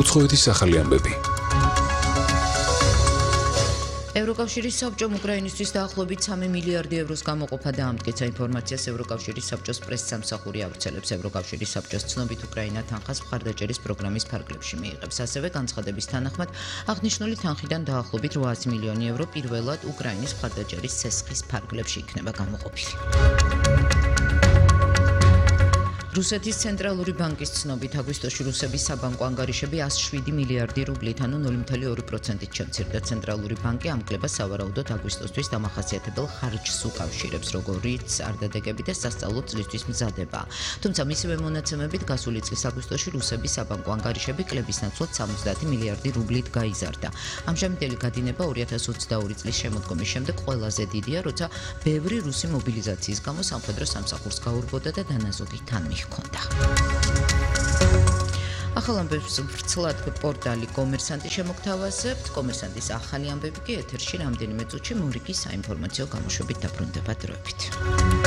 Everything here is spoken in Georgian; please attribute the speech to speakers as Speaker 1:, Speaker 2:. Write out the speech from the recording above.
Speaker 1: უცხოეთის ახალი ამბები.
Speaker 2: ევროკავშირის საბჭომ უკრაინისთვის დაახლოებით 3 მილიარდი ევროს გამოყოფა დაამტკიცა ინფორმაციას ევროკავშირის საბჭოს პრესსამსახური ავრცელებს. ევროკავშირის საბჭოს ცნობით უკრაინა თანხას მხარდაჭერის პროგრამის ფარგლებში მიიღებს. ასევე განცხადების თანახმად აღნიშნული თანხიდან დაახლოებით 800 მილიონი евро პირველად უკრაინის მხარდაჭერის ცესხის ფარგლებში იქნება გამოყოფილი. რუსეთის ცენტრალური ბანკის ცნობით აგვისტოში რუსების საბანკო ანგარიშები 107 მილიარდი რუბლით, ანუ 0.2%-ით შემცირდა. ცენტრალური ბანკი ამ კლებას სავარაუდოდ აგვისტოსთვის დამახასიათებელ ხარჯს უკავშირებს, როგორიც არდადეგები და სასწავლო წლისთვის მზადება. თუმცა მისივე მონაცემებით გასული წლის აგვისტოში რუსების საბანკო ანგარიშები კლების ნაცვლად 70 მილიარდი რუბლით გაიზარდა. ამჟამინდელი გადინება 2022 წლის შემოდგომის შემდეგ ყველაზე დიდია, როცა ბევრი რუსი მობილიზაციის გამო სამხედრო სამსახურს გაურბოდა და დანაზოგი თან მიჰქონდა. ახალ ამბებს ვრცლად პორტალი კომერსანტი შემოგთავაზებთ. კომერსანტის ახალი ამბები კი ეთერში რამდენიმე წუთში მორიგი საინფორმაციო გამოშვებით დაბრუნდება დროებით.